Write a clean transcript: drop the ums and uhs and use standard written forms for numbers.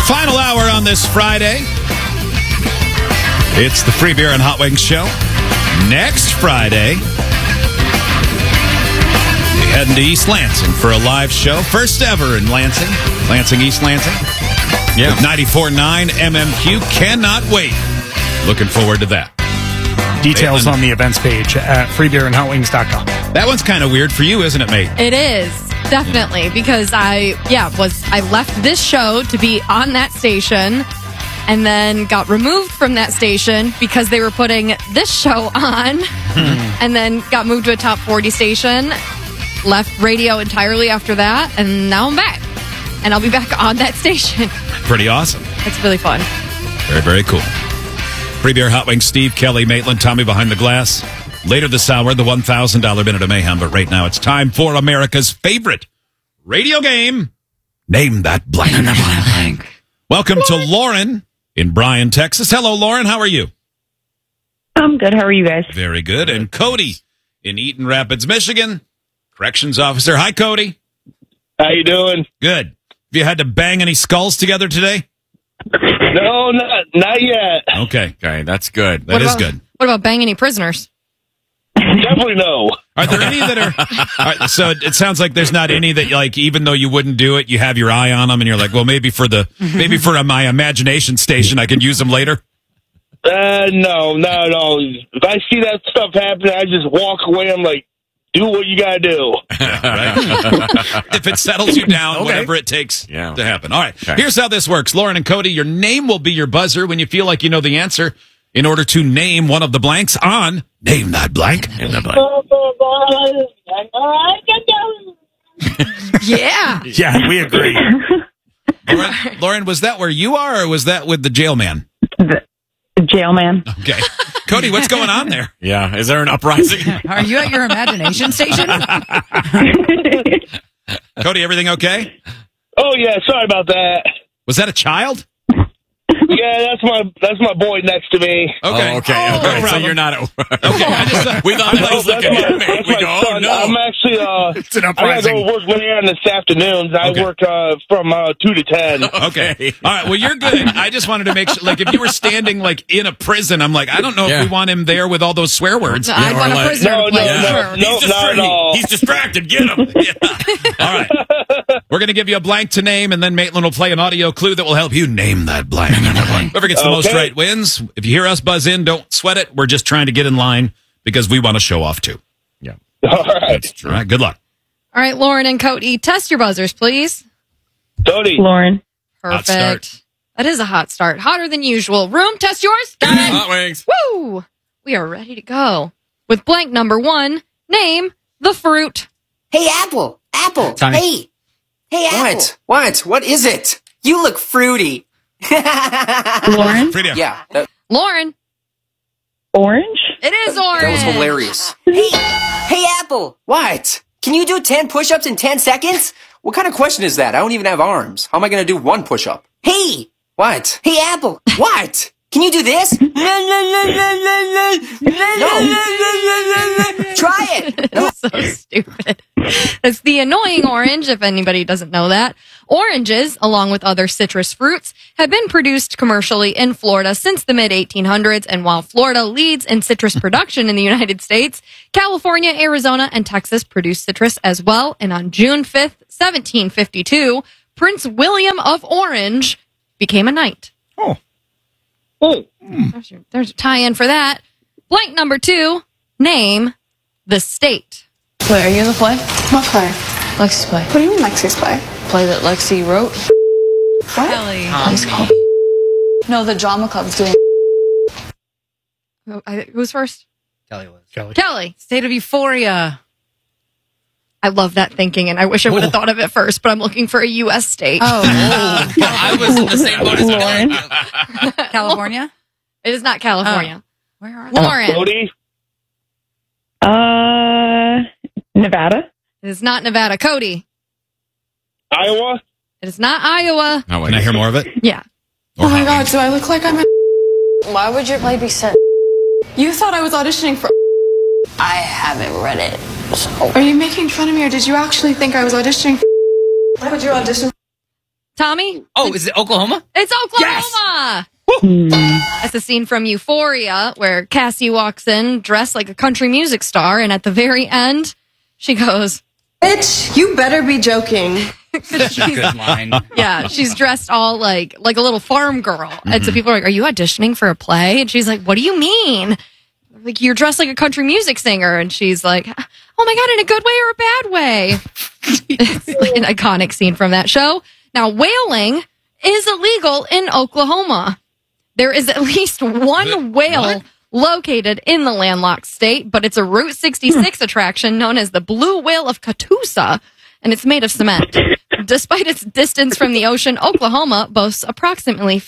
Final hour on this Friday. It's the Free Beer and Hot Wings Show. Next Friday, we're heading to East Lansing for a live show. First ever in Lansing. Lansing, East Lansing. Yeah. 94.9 MMQ. Cannot wait. Looking forward to that. Details on the events page at freebeerandhotwings.com. That one's kind of weird for you, isn't it, mate? It is, definitely, because I left this show to be on that station and then got removed from that station because they were putting this show on and then got moved to a top 40 station, left radio entirely after that, and now I'm back. And I'll be back on that station. Pretty awesome. It's really fun. Very, very cool. Free Beer, Hot Wings, Steve, Kelly, Maitland, Tommy behind the glass. Later this hour, the $1,000 Minute of Mayhem. But right now, it's time for America's favorite radio game. Name that blank. Welcome to Lauren in Bryan, Texas. Hello, Lauren. How are you? I'm good. How are you guys? Very good. And Cody in Eaton Rapids, Michigan. Corrections officer. Hi, Cody. How you doing? Good. Have you had to bang any skulls together today? No, not yet. Okay, that's good. That is good. What about bang any prisoners? Definitely no. Are there any that are... All right, so it sounds like there's not any that, like, even though you wouldn't do it, you have your eye on them, and you're like, well, maybe for my imagination station, I can use them later? No, not at all. If I see that stuff happening, I just walk away. I'm like, do what you got to do. Yeah, right? If it settles you down, whatever it takes to happen. All right, Here's how this works. Lauren and Cody, your name will be your buzzer when you feel like you know the answer in order to name one of the blanks on Name That Blank. Name That Blank. Yeah. Yeah, we agree. Lauren, was that where you are, or was that with the jail man? The jail man. Okay. Cody, what's going on there? Yeah, is there an uprising? Are you at your imagination station? Cody, everything okay? Oh yeah, sorry about that. Was that a child? Yeah, that's my boy next to me. Okay. Okay. So you're not. Okay. I just thought, we thought he was looking at me. That's We my go, son. oh no. I'm actually It's an I gotta uprising. go work later on this afternoon. I work from 2 to 10. Okay. All right. Well, you're good. I just wanted to make sure, like, if you were standing, like, in a prison, I'm like, I don't know if we want him there with all those swear words. I'd want a prisoner to play sure. No, not at all. He's distracted. Get him. All right. We're going to give you a blank to name, and then Maitland will play an audio clue that will help you name that blank. Whoever gets the most right wins. If you hear us buzz in, don't sweat it. We're just trying to get in line because we want to show off, too. Yeah. All right. That's true. All right. Good luck. All right, Lauren and Cody, test your buzzers, please. Cody. Lauren. Perfect. Hot start. That is a hot start. Hotter than usual. Room, test yours. Hot Wings. Woo! We are ready to go. With blank number 1, name the fruit. Hey, Apple. Apple. Tommy. Hey, Apple. What is it? You look fruity. Lauren. Frida. Yeah. Lauren. Orange. It is orange. That was hilarious. Hey, Apple. What? Can you do 10 push-ups in 10 seconds? What kind of question is that? I don't even have arms. How am I going to do 1 push-up? Hey. What? Hey, Apple. What? Can you do this? No. Try it. No. So stupid. It's the annoying orange, if anybody doesn't know that. Oranges, along with other citrus fruits, have been produced commercially in Florida since the mid-1800s, and while Florida leads in citrus production in the United States, California, Arizona, and Texas produce citrus as well, and on June 5th, 1752, Prince William of Orange became a knight. There's a tie-in for that. Blank number 2, name the state. Wait, are you the play? What play? Lexi's play. What do you mean Lexi's play? Play that Lexi wrote? What? Kelly. Play's called. No, the drama club's doing. Who's first? Kelly. State of Euphoria. I love that thinking, and I wish I would have thought of it first, but I'm looking for a U.S. state. Oh, I was in the same boat as Lauren. California? It is not California. Where are Lauren. Cody. Nevada. It is not Nevada. Cody. Iowa. It is not Iowa. Can I hear more of it? Yeah. Oh my God! Do I look like I'm? Why would your play be set? You thought I was auditioning for. I haven't read it, so. Are you making fun of me, or did you actually think I was auditioning? Why would you audition? Tommy? Oh, is it Oklahoma? It's Oklahoma! That's a scene from Euphoria where Cassie walks in dressed like a country music star, and at the very end, she goes, Bitch, you better be joking. Such a good line. yeah, she's dressed all like a little farm girl. And so people are like, are you auditioning for a play? And she's like, what do you mean? Like, you're dressed like a country music singer. And she's like, oh my God, in a good way or a bad way? It's like an iconic scene from that show. Now, whaling is illegal in Oklahoma. There is at least one whale located in the landlocked state, but it's a Route 66 attraction known as the Blue Whale of Catoosa, and it's made of cement. Despite its distance from the ocean, Oklahoma boasts approximately